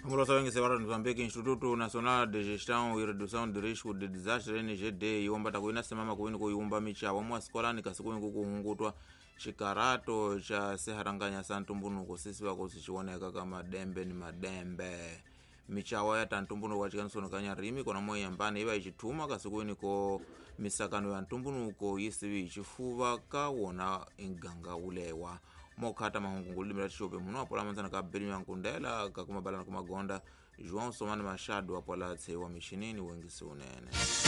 Murosawenge sevara Mozambique Instituto Nacional de Gestão e Redução de Risco de Desastre NGD iwomba takuina semama kuwini kuyumba michawa mwasikolani kasikuwini kukuhungutwa chikarato cha seharanganya sa ntumbunuko sisiwa kusichiwoneka kama dembe ni madembe michawa ya tantumbunuko achikanisonekanya rimi kona moyo yambani iwa ichituma kasikuwini ko misakano ya ntumbunuko yisiwi ichifuva kawona inganga ulewa mokhata mahungungulu limira chichope muno apola manzana ka Benyo Yankundela kakumabalana kumagonda João Somani Machado apola tsewa mishinini wengisi unene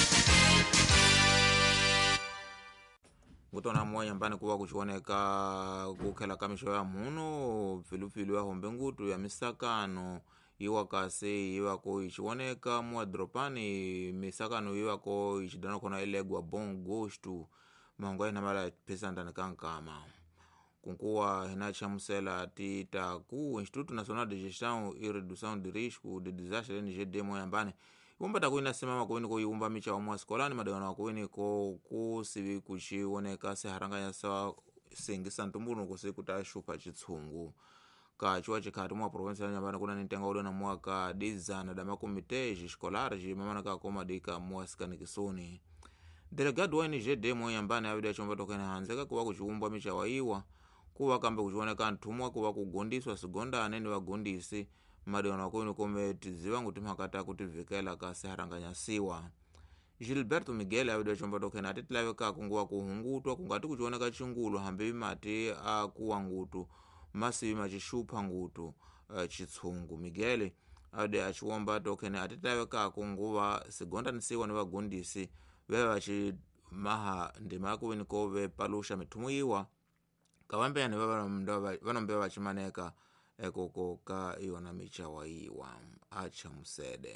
ngutona moya mbani kuwa kuchioneka kukhela kamisho ya muno filufilu ya hombe ngutu ya misakano iwa kase iwa ko ichioneka mwa dropani misakano iwa ko ichidana kona ilegwa bon gosto mango ina mala pesa ndani kankama kunkuwa hina chamusela tita ku Instituto Nacional de Gestão e Redução de Risco de Desastre NGD moyambane iwomba kuina semama kuwini ko iwumba micha wa mwasikolani madagana kuwini ko kusivi kuchioneka seharanganya sa singisa ntumbunu kusi kutashupa chitsungu kachiwa chikati mwa provinsi ya nyambani kuna nitenga ule na mwaka dizana da makomite escolar jimamana kakoma dika mwasikanikisuni delegado wa NGD moyambane abida chomba tokena hanzeka kuwa kuchiwumba micha wa iwa kuwa kambe kuchioneka ntumwa kuwa kugondiswa sigonda anene wagondisi madona kwini kometiziwa nguti mhakata kuti vikela kasi haranganyasiwa Gilberto Miguel awide chomba tokena atitilave kakunguwa kuhungutwa kungati kuchioneka chingulu hambi mati akuwa ngutu masivi machishupa ngutu chitsungu Miguel awide achiwomba tokena atitilave kakunguwa sigonda nisiwa ni wagondisi wewe wachimaha ndima kuwini kove palusha mitumuiwa kawambeyani vanombe vachimaneka ekoko ka iwana michawa iwa acha musede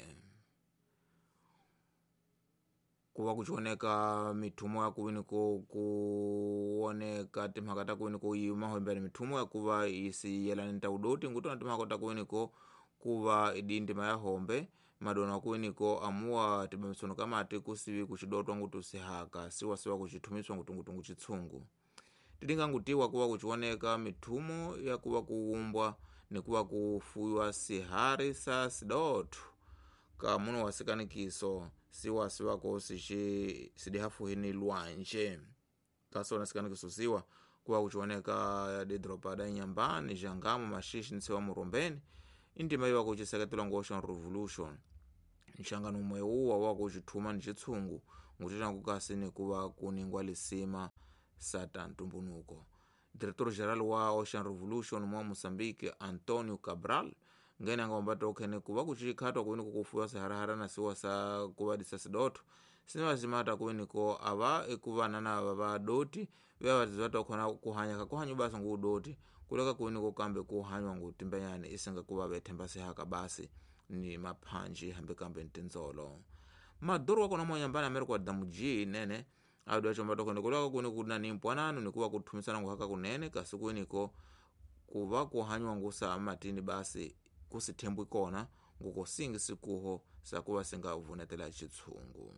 kuwa kuchioneka mitumo ya kuwini kuoneka timhakata kuwini kuyima hombeni mitumo ya kuwa isi yela nita udoti ngutona timhakata kuwini kuwa idindima ya hombe madona kuwini amuwa tibamisono kama ati kusivi kuchidotwa ngutu sihaka siwa kuchitumiswa ngutungutungu chitsungu tidinga ngutiwa kuwa kuchioneka mitumo ya kuwa kuumbwa ni kuwa kufuywa sihari sa sidotu kamuno wasikanikiso siwa ko sidihafu hini luanje kaso nasikanikiso siwa kuwa kuchioneka didropada nyambani jangamu mashishi nisiwa murombeni indima iwa kuchiseketula Ocean Revolution nshangano umwe uwa wa kuchituma nchitsungu ngutita kukasini kuwa kuningwa lisima sata ntumbunuko Diretor Geral wa Ocean Revolution mwa Mozambique Antonio Cabral ngene angomba tokene kuwa kuchikatwa kuwini kukufuwa saharahara na siwa sa kuwa disasidoto siniwa zimata kuwini ava ekuwa nana ava doti wewa watizwata kuhanya kuhanyu basi ngu doti kuleka kuwini kambe kuhanywa ngu timbenyani isenga kuwa betemba sihaka basi ni mapanji hambe kambe ntinzolo madoro wako na mwanyambani Amerika damuji nene awidi wachomba tokene kuleka kuwini kuna nimpwananu ni kuwa kutumisana ngu haka kunene kasi kuwini kuwa kuhanywa ngu sa matini basi kusitembwe kona nguko singi sikuho sakuwa singa uvunetela chitsungu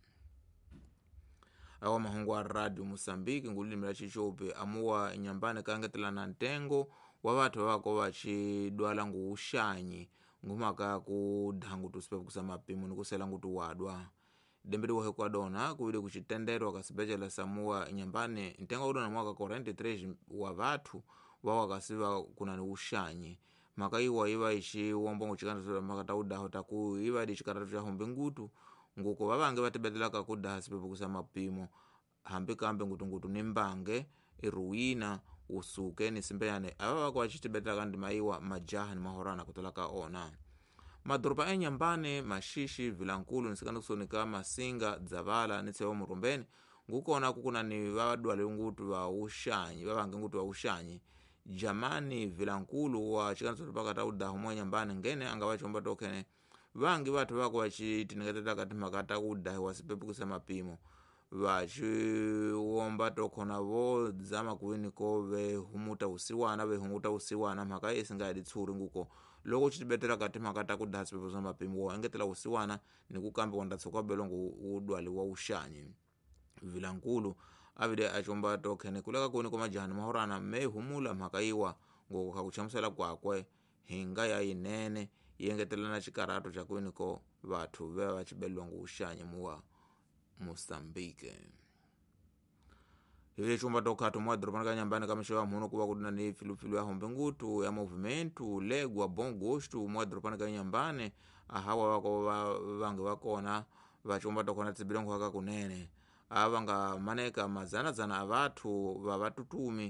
awa mahungu wa Radio Mozambique ngulimira chichope amuwa nyambane kangetela na ntengo wa watu wako wachidwala ngu ushanyi ngumaka kudhangu tusipe kusama pimu nikusela ngutu wadwa dembedi wahe kwa dona kuwide kuchitenderwa kasipechela samuwa nyambane ntengo udona mwaka 43 wa watu wawa kasiva kuna ni ushanyi maka iwa ichi wombo nguchikanda makata udaho taku iwa di chikata cha hombe ngutu nguko babange batebetela kakuda sipepo kusama pimo hambe kambe ngutungutu nimbange iruina usuke ni simbeyane aba kwa chitebetela kandi maiwa majaha ni mahorana kutolaka ona madropa enyambane mashishi vilankulu nisikanda kusonika masinga zavala nitsewa murumbeni nguko ona kukuna ni wadwale ngutu wa ushanyi babange ngutu wa ushanyi jamani vilankulu wa chikanso pakata udaho mwa nyambani ngene angawachomba tokene vangi watu wako wachitineketeta kati makata udaho wasipepu kusema pimo wachiwomba tokona vo zama kuwini vehumuta usiwana maka isingadi tsuri nguko loko chitibetela kati makata kudaho sipepu kusema pimo waengetela usiwana ni kukambe wandatsokwa belongo udwali wa ushanyi vilankulu avide achomba tokene kuleka kuni komajani mahorana mehumula mhakaiwa ngoko kakuchamsela kwakwe hinga ya inene yengetelana chikarato chakuiniko vathu veva vachibelwa nguushanye muwa Mozambique. Hivi chumba tokatu mwa dropana kanyambani kamishewa mhuno kuwa kuduna ni filufilu ya hombe ngutu ya movimentu legwa bon gostu mwa dropana kanyambani ahawa wako vange wakona vachumba tokona tsibilengu haka kunene avanga maneka mazana avathu vavatutumi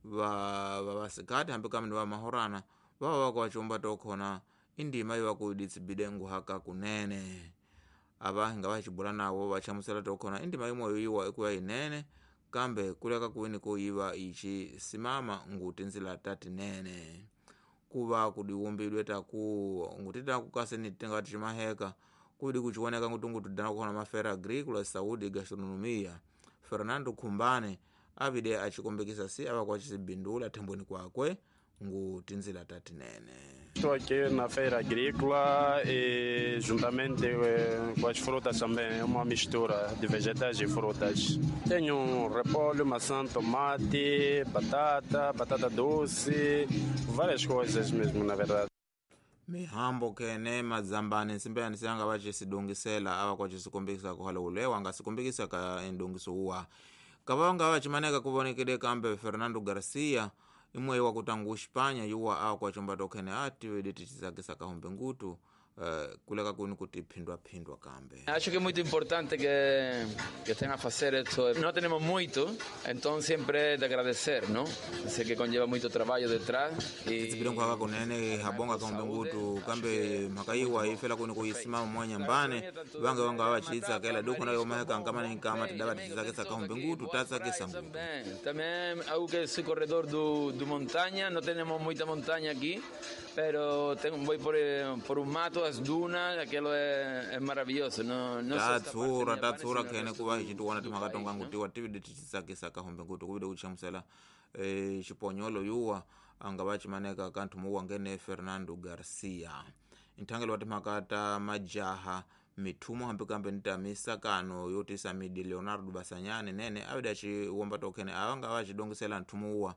vasikati hambi kamini wa mahorana wako wachumba tokona indima iwa kuiditsibilengu haka kunene abahinga bachibula nawo bachamusela tokona indima imwe iwa ekuya inene kambe kuleka kuwini kuiva ichi simama nguti nzila tati nene kuva kudiwumbidwe taku ngutita kukaseni tengati chimaheka kudi kuchioneka nguti ngutudana kuhona mafera agrícola saúde gastronomia Fernando Khumbane avide achikombekisa si ava kwa chisibindula thembweni kwakwe nguti nzila tati nene. Estou aqui na feira agrícola e juntamente com as frutas também, é uma mistura de vegetais e frutas. Tenho repolho, maçã, tomate, batata doce, várias coisas mesmo na verdade. Mihambo kene mazambani nsimbe nisanga vachisidungisela ava kwa chisikombekisa kuhala ulewa ngasikombekisa ka endungiso uwa kavanga vachimaneka kuvonekede kambe Fernando Garcia imwe wa kutangu Espanya yuwa awa kwa chumba tokene ati wediti chisakisa kahombe ngutu kuleka kuni kuti pindwa kambe. Acho que es muy importante que estén a hacer esto. No tenemos mucho, entonces siempre es de agradecer, ¿no? Sé que conlleva mucho trabajo detrás. Tsibilengu haka kunene habonga kahombe ngutu kambe makaiwa ifela kuni kuisimama mwanya mbane vanga wachitsa kela duko na yomaheka nkama ni kama tidaba tisakisa kahombe ngutu tasakisa ngutu. También algo que soy corredor de montaña, no tenemos mucha montaña aquí, pero voy por un mato, as dunas, aquello es maravilloso. No tatsura kene kuva ichituwana timakatonga nguti wativide tichisakisa kahombe ngutu kuvide kuchamusela chiponyolo yuwa anga vachimaneka kantu muwa ngene Fernando Garcia intangelo watimakata majaha mitumo hambi kambe nita misakano yotisa midi Leonardo Basanyane nene avide achiwomba tokene avanga vachidongesela ntumuwa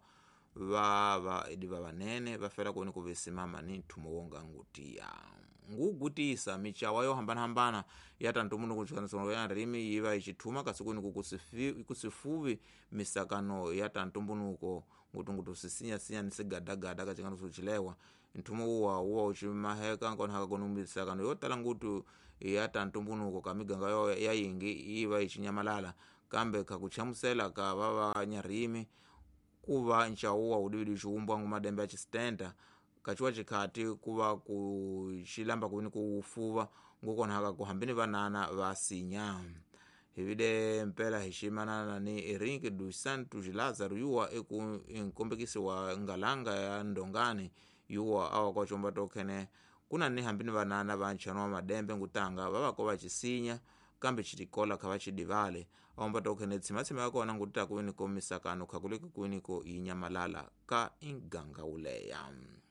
ediva vanene vafera kuni kuvisimama ni ntumo wonga ngutia ngugutisa michawa yo hambana yata ntumuno kuchikanisano ya rimi iva ichituma kasikuni kusifuvi misakano yata ntumbunuko ngutungutu sisinya nisigadagada kachikano suchilewa ntumo uwa uchimaheka nkona haka kunu misakano yotala ngutu yata ntumbunuko kamiganga yo yayingi iva ichinyamalala kambe kakuchamusela kavava nyarimi kuva nchauwa udibidi chuumbwa ngumadembe achistenda kachuwa chikati kuva kuchilamba kuni kufuva ngukona haka kuhambini vanana vasinya hivide mpela heshimana ni Enrique dos Santos Lázaro yuwa inkombekisi wa ngalanga ya ndongani yuwa awa kwa chomba tokene kuna ni hambini vanana vanchanwa madembe ngutanga vavako vachisinya kambe chitikola kavachidivale awomba tokene tsimatsima yakona ngutita kuwiniko misakano kakulika kuwiniko inyamalala ka inganga uleya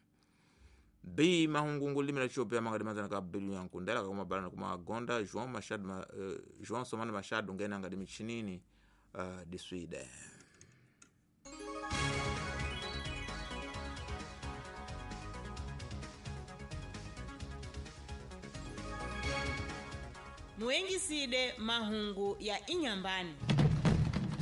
mahungungu limila chopia mangadi mazana ka bilu yankundela kakuma balana kumagonda João Somani Machado ngena ngadi michinini diswide. Muengiside mahungu ya inyambani.